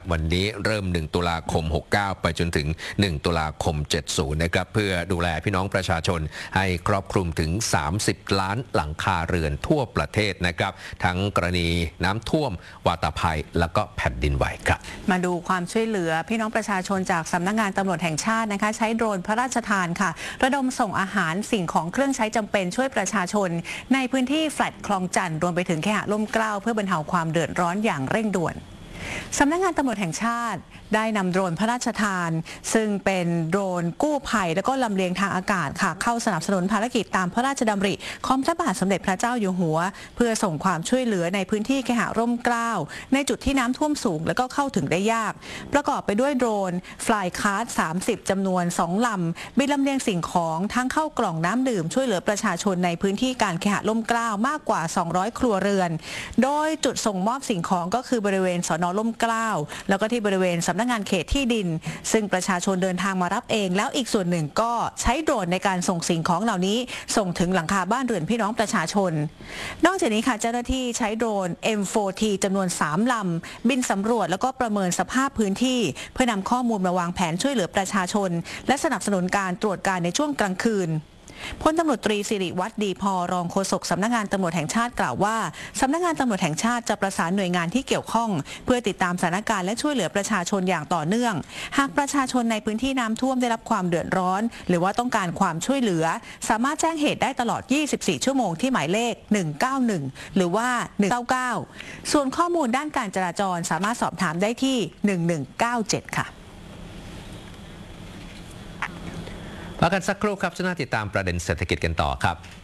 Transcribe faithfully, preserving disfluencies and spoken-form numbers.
วันนี้เริ่มหนึ่งตุลาคมหกเก้าไปจนถึงหนึ่งตุลาคมเจ็ดสิบนะครับเพื่อดูแลพี่น้องประชาชนให้ครอบคลุมถึงสามสิบล้านหลังคาเรือนทั่วประเทศนะครับทั้งกรณีน้ำท่วมวาตภัยแล้วก็แผ่นดินไหวครับมาดูความช่วยเหลือพี่น้องประชาชนจากสำนักงานตำรวจแห่งชาตินะคะใช้โดรนพระราชทานค่ะระดมส่งอาหารสิ่งของเครื่องใช้จำเป็นช่วยประชาชนในพื้นที่แฟลตคลองจันทร์รวมไปถึงเคหะร่มเกล้าเพื่อบรรเทาความเดือดร้อนอย่างเร่งด่วนสำนักงานตำรวจแห่งชาติได้นำโดรนพระราชทานซึ่งเป็นโดรนกู้ภัยและก็ลำเลียงทางอากาศค่ะเข้าสนับสนุนภารกิจตามพระราชดำริของพระบาทสมเด็จพระเจ้าอยู่หัวเพื่อส่งความช่วยเหลือในพื้นที่เคหะร่มเกล้าในจุดที่น้ำท่วมสูงและก็เข้าถึงได้ยากประกอบไปด้วยโดรนฟลายคาร์ทสามสิบจำนวนสองลำบินลำเลียงสิ่งของทั้งเข้ากล่องน้ำดื่มช่วยเหลือประชาชนในพื้นที่การเคหะร่มเกล้ามากกว่าสองร้อยครัวเรือนโดยจุดส่งมอบสิ่งของก็คือบริเวณสน.ร่มเกล้าแล้วก็ที่บริเวณสำนักงานเขตที่ดินซึ่งประชาชนเดินทางมารับเองแล้วอีกส่วนหนึ่งก็ใช้โดรนในการส่งสิ่งของเหล่านี้ส่งถึงหลังคาบ้านเรือนพี่น้องประชาชนนอกจากนี้ค่ะเจ้าหน้าที่ใช้โดรน เอ็ม โฟร์ ที จำนวนสามลำบินสำรวจแล้วก็ประเมินสภาพพื้นที่เพื่อนำข้อมูลมาวางแผนช่วยเหลือประชาชนและสนับสนุนการตรวจการในช่วงกลางคืนพลตำรวจตรีสิริวัฒน์ดีพอรองโฆษกสำนักงานตำรวจแห่งชาติกล่าวว่าสำนักงานตำรวจแห่งชาติจะประสานหน่วยงานที่เกี่ยวข้องเพื่อติดตามสถานการณ์และช่วยเหลือประชาชนอย่างต่อเนื่องหากประชาชนในพื้นที่น้ำท่วมได้รับความเดือดร้อนหรือว่าต้องการความช่วยเหลือสามารถแจ้งเหตุได้ตลอดยี่สิบสี่ชั่วโมงที่หมายเลขหนึ่งเก้าหนึ่งหรือว่าหนึ่งเก้าเก้าส่วนข้อมูลด้านการจราจรสามารถสอบถามได้ที่หนึ่งหนึ่งเก้าเจ็ดค่ะพักกันสักครู่ครับช่วงหน้าติดตามประเด็นเศรษฐกิจกันต่อครับ